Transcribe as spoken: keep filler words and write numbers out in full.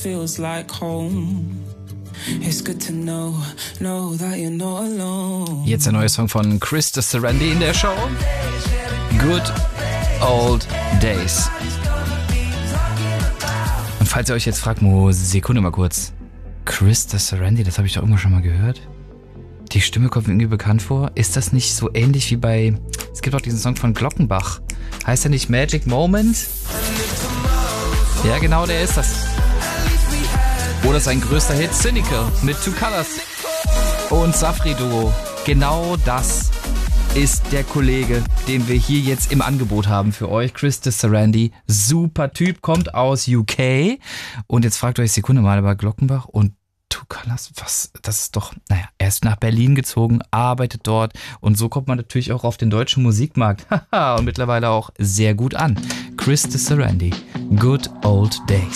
feels like home. It's good to know, know that you're not alone. Jetzt der neue Song von Chris de Serendy in der Show. Good Old Days. Und falls ihr euch jetzt fragt, Mo, Sekunde mal kurz. Chris de Serendy, das habe ich doch irgendwo schon mal gehört. Die Stimme kommt mir irgendwie bekannt vor. Ist das nicht so ähnlich wie bei... Es gibt auch diesen Song von Glockenbach. Heißt der nicht Magic Moment? Ja, genau, der ist das. Oder sein größter Hit, Cynical, mit Two Colors und Safri Duo. Genau das ist der Kollege, den wir hier jetzt im Angebot haben für euch. Chris de Serendy, super Typ, kommt aus U K. Und jetzt fragt euch Sekunde mal über Glockenbach und Two Colors, was, das ist doch, naja, er ist nach Berlin gezogen, arbeitet dort und so kommt man natürlich auch auf den deutschen Musikmarkt. Haha, und mittlerweile auch sehr gut an. Chris de Serendy, Good Old Days.